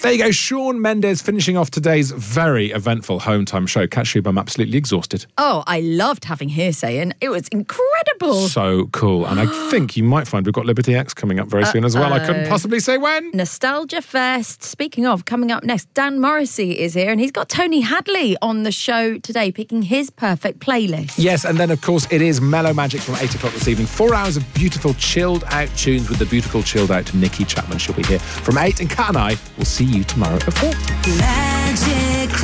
There you go, Shawn Mendes finishing off today's very eventful Home Time show. Catch you, I'm absolutely exhausted. Oh, I loved having Hearsay, and it was incredible. So cool. And I think you might find we've got Liberty X coming up very soon as well. I couldn't possibly say when. Nostalgia Fest. Speaking of, coming up next, Dan Morrissey is here, and he's got Tony Hadley on the show today, picking his perfect playlist. Yes, and then, of course, it is Mellow Magic from 8 o'clock this evening. 4 hours of beautiful, chilled-out tunes with the beautiful, chilled-out Nikki Chapman. She'll be here from 8, and Kat and I will see you tomorrow at 4. Magic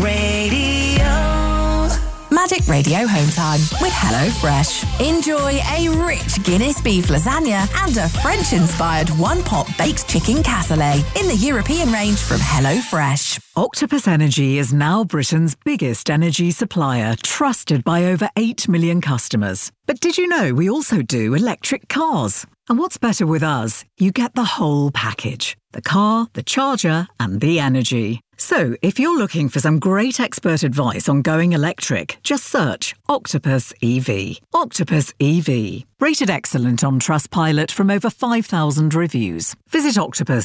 Radio. Magic Radio Home Time with HelloFresh. Enjoy a rich Guinness beef lasagna and a French-inspired one-pot baked chicken cassoulet in the European range from HelloFresh. Octopus Energy is now Britain's biggest energy supplier, trusted by over 8 million customers. But did you know we also do electric cars? And what's better with us? You get the whole package. The car, the charger, and the energy. So, if you're looking for some great expert advice on going electric, just search Octopus EV. Octopus EV. Rated excellent on Trustpilot from over 5,000 reviews. Visit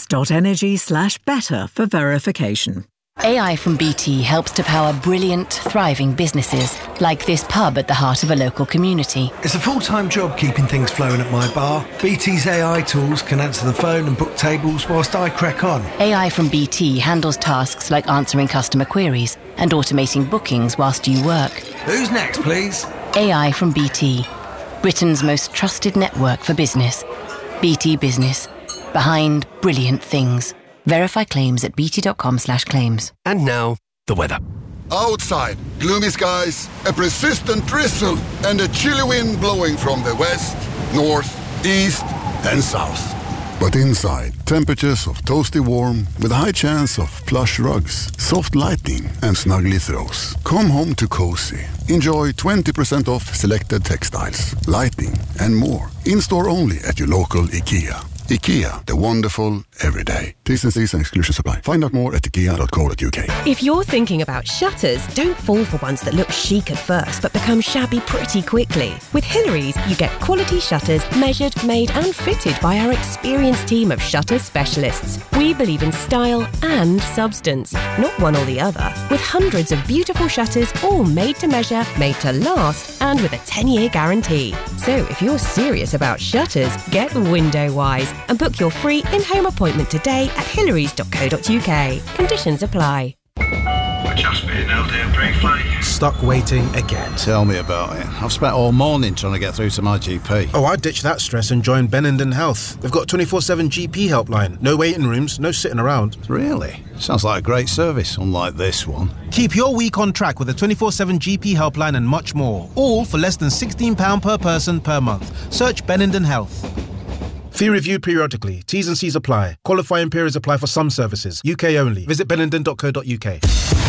octopus.energy/better for verification. AI from BT helps to power brilliant, thriving businesses, like this pub at the heart of a local community. It's a full-time job keeping things flowing at my bar. BT's AI tools can answer the phone and book tables whilst I crack on. AI from BT handles tasks like answering customer queries and automating bookings whilst you work. Who's next, please? AI from BT, Britain's most trusted network for business. BT Business, behind brilliant things. Verify claims at bt.com/claims. And now, the weather. Outside, gloomy skies, a persistent drizzle, and a chilly wind blowing from the west, north, east, and south. But inside, temperatures of toasty warm with a high chance of plush rugs, soft lighting, and snuggly throws. Come home to cozy. Enjoy 20% off selected textiles, lighting, and more. In-store only at your local IKEA. IKEA, the wonderful everyday. T's and C's and exclusions apply. Find out more at ikea.co.uk. If you're thinking about shutters, don't fall for ones that look chic at first but become shabby pretty quickly. With Hillary's, you get quality shutters measured, made and fitted by our experienced team of shutter specialists. We believe in style and substance, not one or the other. With hundreds of beautiful shutters, all made to measure, made to last, and with a 10-year guarantee. So if you're serious about shutters, get window-wise and book your free in-home appointment today at hillarys.co.uk. Conditions apply. Just being held here briefly. Stuck waiting again. Tell me about it. I've spent all morning trying to get through to my GP. Oh, I ditched that stress and joined Benenden Health. They've got a 24/7 GP helpline. No waiting rooms, no sitting around. Really? Sounds like a great service, unlike this one. Keep your week on track with a 24/7 GP helpline and much more. All for less than £16 per person per month. Search Benenden Health. Fee reviewed periodically. T's and C's apply. Qualifying periods apply for some services. UK only. Visit benenden.co.uk.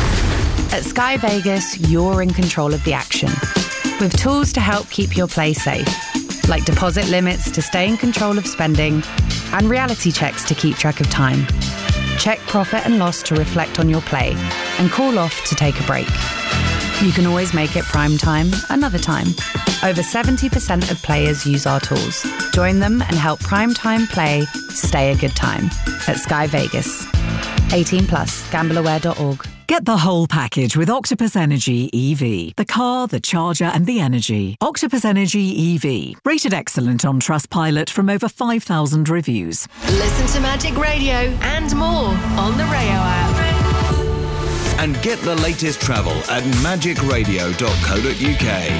At Sky Vegas, you're in control of the action. With tools to help keep your play safe, like deposit limits to stay in control of spending, and reality checks to keep track of time. Check profit and loss to reflect on your play, and call off to take a break. You can always make it prime time another time. Over 70% of players use our tools. Join them and help prime time play stay a good time at Sky Vegas. 18+, gambleaware.org. Get the whole package with Octopus Energy EV. The car, the charger and the energy. Octopus Energy EV. Rated excellent on Trustpilot from over 5,000 reviews. Listen to Magic Radio and more on the Rayo app. And get the latest travel at magicradio.co.uk.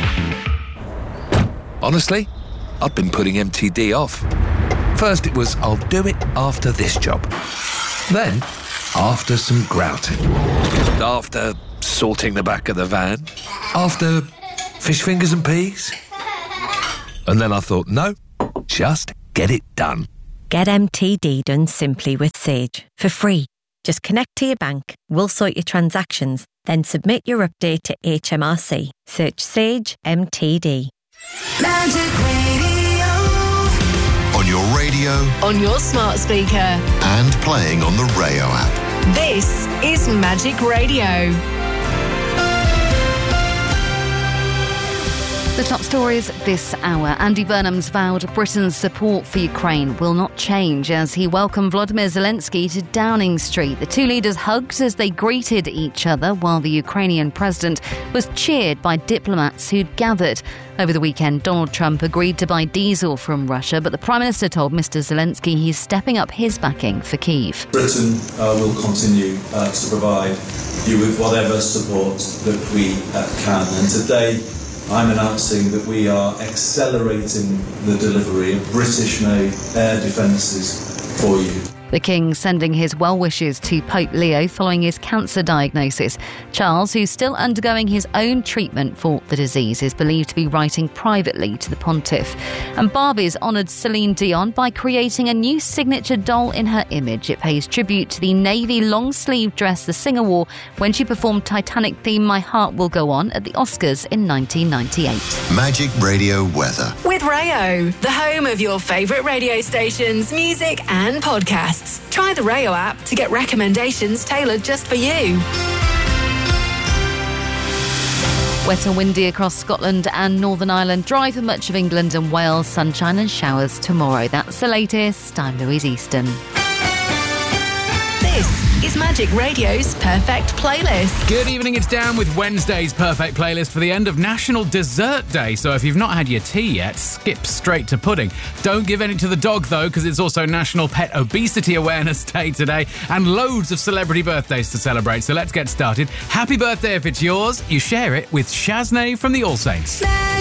Honestly, I've been putting MTD off. First it was, I'll do it after this job. Then, after some grouting. After sorting the back of the van. After fish fingers and peas. And then I thought, no, just get it done. Get MTD done simply with Sage for free. Just connect to your bank, we'll sort your transactions, then submit your update to HMRC. Search Sage MTD. Magic Radio. On your radio. On your smart speaker. And playing on the Rayo app. This is Magic Radio. The top stories this hour. Andy Burnham's vowed Britain's support for Ukraine will not change as he welcomed Volodymyr Zelensky to Downing Street. The two leaders hugged as they greeted each other while the Ukrainian president was cheered by diplomats who'd gathered. Over the weekend, Donald Trump agreed to buy diesel from Russia, but the Prime Minister told Mr Zelensky he's stepping up his backing for Kyiv. Britain will continue to provide you with whatever support that we can. And today, I'm announcing that we are accelerating the delivery of British-made air defences for you. The King sending his well wishes to Pope Leo following his cancer diagnosis. Charles, who's still undergoing his own treatment for the disease, is believed to be writing privately to the Pontiff. And Barbie's honoured Celine Dion by creating a new signature doll in her image. It pays tribute to the navy long-sleeve dress the singer wore when she performed Titanic theme My Heart Will Go On at the Oscars in 1998. Magic Radio weather. With Rayo, the home of your favourite radio stations, music and podcasts. Try the Rayo app to get recommendations tailored just for you. Wet and windy across Scotland and Northern Ireland. Dry for much of England and Wales. Sunshine and showers tomorrow. That's the latest. I'm Louise Easton. This is Magic Radio's Perfect Playlist. Good evening, it's Dan with Wednesday's Perfect Playlist for the end of National Dessert Day. So if you've not had your tea yet, skip straight to pudding. Don't give any to the dog, though, because it's also National Pet Obesity Awareness Day today and loads of celebrity birthdays to celebrate. So let's get started. Happy birthday if it's yours. You share it with Shaznay from the All Saints.